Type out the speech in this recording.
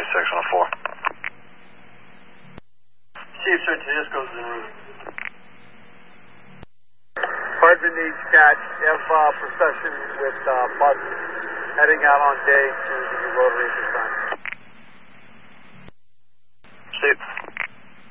section on 4. Chief, Sir Tedesco's en route. Hardman needs catch. You have procession with buses heading out on day to the rotary at this time. Steve.